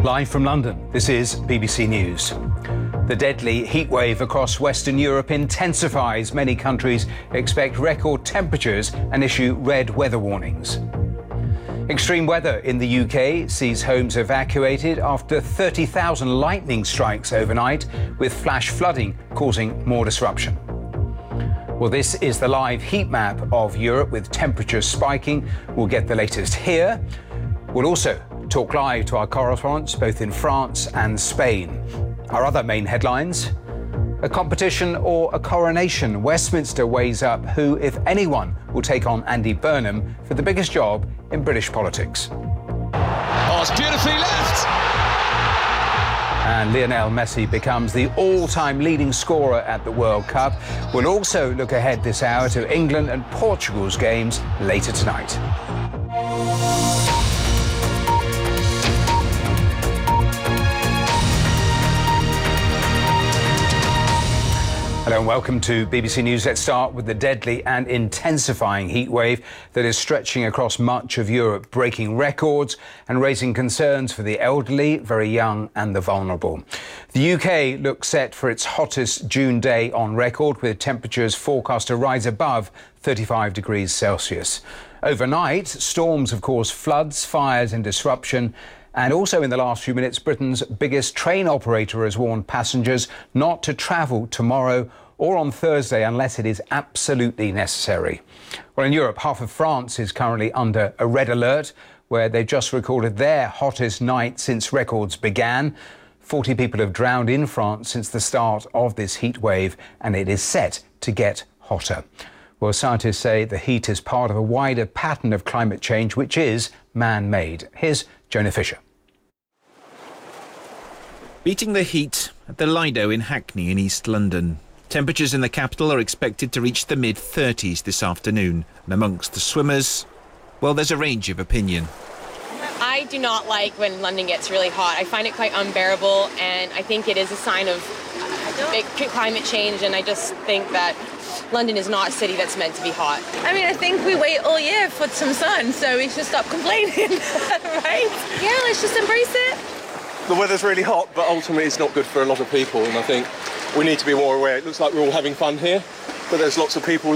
Live from London, this is BBC News. The deadly heatwave across Western Europe intensifies. Many countries expect record temperatures and issue red weather warnings. Extreme weather in the UK sees homes evacuated after 30,000 lightning strikes overnight, with flash flooding causing more disruption. Well, this is the live heat map of Europe with temperatures spiking. We'll get the latest here. We'll also talk live to our correspondents both in France and Spain. Our other main headlines: a competition or a coronation? Westminster weighs up who, if anyone, will take on Andy Burnham for the biggest job in British politics. Oh, it's beautifully left! And Lionel Messi becomes the all-time leading scorer at the World Cup. We'll also look ahead this hour to England and Portugal's games later tonight. Hello and welcome to BBC News. Let's start with the deadly and intensifying heat wave that is stretching across much of Europe, breaking records and raising concerns for the elderly, very young and the vulnerable. The UK looks set for its hottest June day on record, with temperatures forecast to rise above 35 degrees Celsius. Overnight, storms have caused floods, fires and disruption. And also in the last few minutes, Britain's biggest train operator has warned passengers not to travel tomorrow or on Thursday unless it is absolutely necessary. Well, in Europe, half of France is currently under a red alert, where they've just recorded their hottest night since records began. 40 people have drowned in France since the start of this heat wave, and it is set to get hotter. Well, scientists say the heat is part of a wider pattern of climate change, which is man-made. Here's Jonah Fisher. Beating the heat at the Lido in Hackney in East London. Temperatures in the capital are expected to reach the mid-30s this afternoon. And amongst the swimmers, well, there's a range of opinion. I do not like when London gets really hot. I find it quite unbearable, and I think it is a sign of big climate change, and I just think that London is not a city that's meant to be hot. I mean, I think we wait all year for some sun, so we should stop complaining, right? Yeah, let's just embrace it. The weather's really hot, but ultimately it's not good for a lot of people, and I think we need to be more aware. It looks like we're all having fun here, but there's lots of people